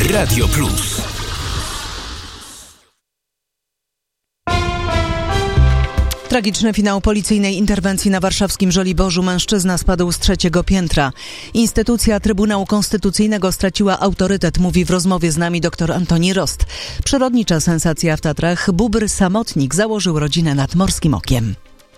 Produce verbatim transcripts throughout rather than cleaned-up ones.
Radio Plus. Tragiczny finał policyjnej interwencji na warszawskim Żoliborzu. Mężczyzna spadł z trzeciego piętra. Instytucja Trybunału Konstytucyjnego straciła autorytet, mówi w rozmowie z nami dr Antoni Rost. Przyrodnicza sensacja w Tatrach. Bóbr samotnik założył rodzinę nad Morskim Okiem.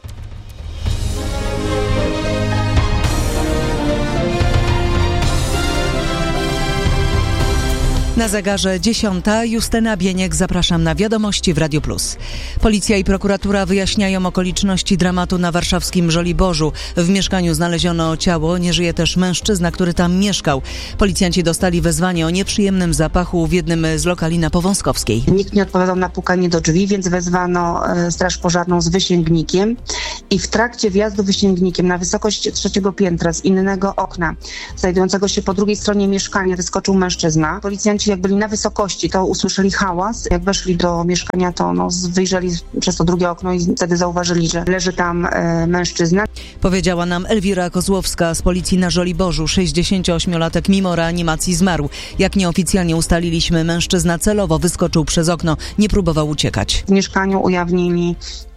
Na zegarze dziesiąta. Justyna Bieniek, zapraszam na wiadomości w Radio Plus. Policja i prokuratura wyjaśniają okoliczności dramatu na warszawskim Żoliborzu. W mieszkaniu znaleziono ciało, nie żyje też mężczyzna, który tam mieszkał. Policjanci dostali wezwanie o nieprzyjemnym zapachu w jednym z lokali na Powązkowskiej. Nikt nie odpowiadał na pukanie do drzwi, więc wezwano straż pożarną z wysięgnikiem i w trakcie wjazdu wysięgnikiem na wysokość trzeciego piętra z innego okna, znajdującego się po drugiej stronie mieszkania, wyskoczył mężczyzna. Policjanci jak byli na wysokości, to usłyszeli hałas. Jak weszli do mieszkania, to no, wyjrzeli przez to drugie okno i wtedy zauważyli, że leży tam e, mężczyzna. Powiedziała nam Elwira Kozłowska z policji na Żoliborzu. sześćdziesięcioośmiolatek mimo reanimacji zmarł. Jak nieoficjalnie ustaliliśmy, mężczyzna celowo wyskoczył przez okno, nie próbował uciekać. W mieszkaniu ujawnili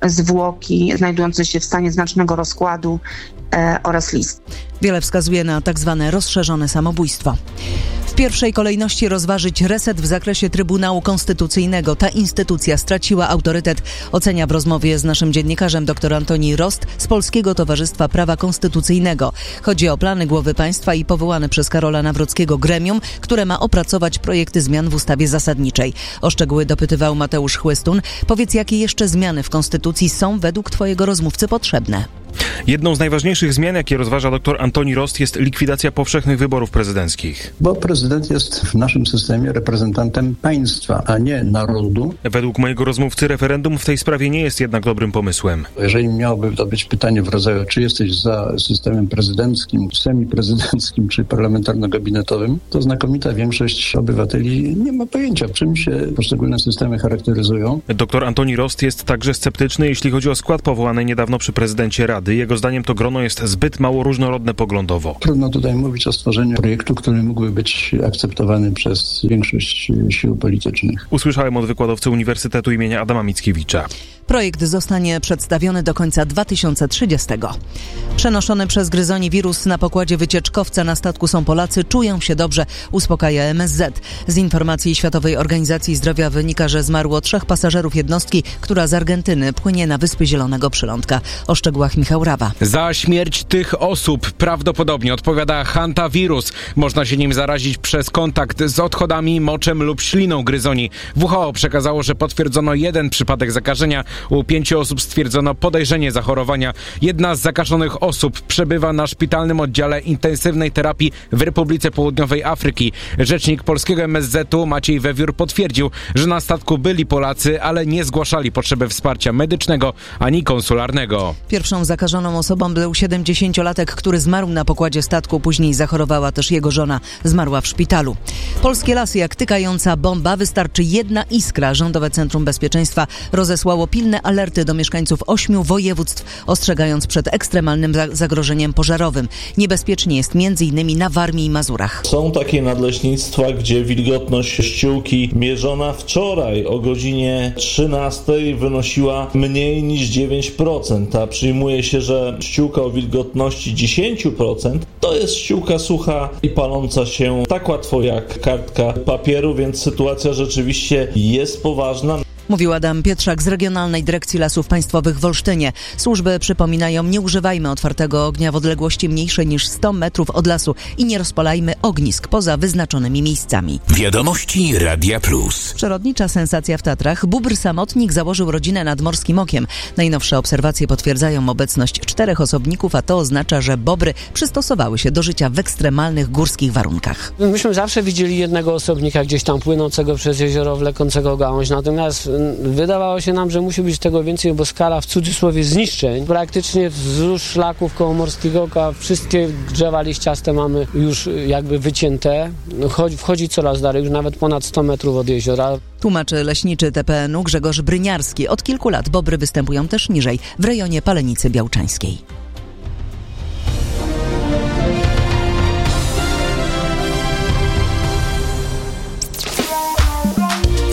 zwłoki znajdujące się w stanie znacznego rozkładu e, oraz list. Wiele wskazuje na tak zwane rozszerzone samobójstwo. W pierwszej kolejności rozważyć reset w zakresie Trybunału Konstytucyjnego. Ta instytucja straciła autorytet, ocenia w rozmowie z naszym dziennikarzem dr Antoni Rost z Polskiego Towarzystwa Prawa Konstytucyjnego. Chodzi o plany głowy państwa i powołane przez Karola Nawrockiego gremium, które ma opracować projekty zmian w ustawie zasadniczej. O szczegóły dopytywał Mateusz Chłystun. Powiedz, jakie jeszcze zmiany w Konstytucji są według twojego rozmówcy potrzebne? Jedną z najważniejszych zmian, jakie rozważa dr Antoni Rost, jest likwidacja powszechnych wyborów prezydenckich. Bo prezydent jest w naszym systemie reprezentantem państwa, a nie narodu. Według mojego rozmówcy referendum w tej sprawie nie jest jednak dobrym pomysłem. Jeżeli miałoby to być pytanie w rodzaju, czy jesteś za systemem prezydenckim, semiprezydenckim czy parlamentarno-gabinetowym, to znakomita większość obywateli nie ma pojęcia, czym się poszczególne systemy charakteryzują. Dr Antoni Rost jest także sceptyczny, jeśli chodzi o skład powołanej niedawno przy prezydencie Rady. Jego zdaniem to grono jest zbyt mało różnorodne poglądowo. Trudno tutaj mówić o stworzeniu projektu, który mógłby być akceptowany przez większość sił politycznych. Usłyszałem od wykładowcy Uniwersytetu imienia Adama Mickiewicza. Projekt zostanie przedstawiony do końca dwa tysiące trzydziestego. Przenoszony przez gryzoni wirus na pokładzie wycieczkowca na statku są Polacy, czują się dobrze, uspokaja M S Z. Z informacji Światowej Organizacji Zdrowia wynika, że zmarło trzech pasażerów jednostki, która z Argentyny płynie na Wyspy Zielonego Przylądka. O szczegółach Michał Rawa. Za śmierć tych osób prawdopodobnie odpowiada hantawirus. Można się nim zarazić przez kontakt z odchodami, moczem lub śliną gryzoni. W H O przekazało, że potwierdzono jeden przypadek zakażenia. U pięciu osób stwierdzono podejrzenie zachorowania. Jedna z zakażonych osób przebywa na szpitalnym oddziale intensywnej terapii w Republice Południowej Afryki. Rzecznik polskiego M S Z-u Maciej Wewiór potwierdził, że na statku byli Polacy, ale nie zgłaszali potrzeby wsparcia medycznego ani konsularnego. Pierwszą zakażoną osobą był siedemdziesięciolatek, który zmarł na pokładzie statku. Później zachorowała też jego żona. Zmarła w szpitalu. Polskie lasy jak tykająca bomba. Wystarczy jedna iskra. Rządowe Centrum Bezpieczeństwa rozesłało pilne alerty do mieszkańców ośmiu województw, ostrzegając przed ekstremalnym zagrożeniem pożarowym. Niebezpiecznie jest między innymi na Warmii i Mazurach. Są takie nadleśnictwa, gdzie wilgotność ściółki mierzona wczoraj o godzinie trzynastej wynosiła mniej niż dziewięć procent, a przyjmuje się, że ściółka o wilgotności dziesięć procent to jest ściółka sucha i paląca się tak łatwo jak kartka papieru, więc sytuacja rzeczywiście jest poważna. Mówił Adam Pietrzak z Regionalnej Dyrekcji Lasów Państwowych w Olsztynie. Służby przypominają, nie używajmy otwartego ognia w odległości mniejszej niż sto metrów od lasu i nie rozpalajmy ognisk poza wyznaczonymi miejscami. Wiadomości Radia Plus. Przyrodnicza sensacja w Tatrach. Bóbr samotnik założył rodzinę nad Morskim Okiem. Najnowsze obserwacje potwierdzają obecność czterech osobników, a to oznacza, że bobry przystosowały się do życia w ekstremalnych górskich warunkach. Myśmy zawsze widzieli jednego osobnika gdzieś tam płynącego przez jezioro, wlekącego gałąź, natomiast wydawało się nam, że musi być tego więcej, bo skala w cudzysłowie zniszczeń. Praktycznie wzdłuż szlaków koło Morskiego Oka wszystkie drzewa liściaste mamy już jakby wycięte. Wchodzi, wchodzi coraz dalej, już nawet ponad sto metrów od jeziora. Tłumaczy leśniczy T P N u Grzegorz Bryniarski. Od kilku lat bobry występują też niżej, w rejonie Palenicy Białczańskiej.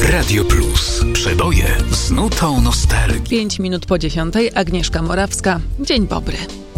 Radio Plus. Przeboje z nutą nostalgii. Pięć minut po dziesiątej. Agnieszka Morawska. Dzień dobry.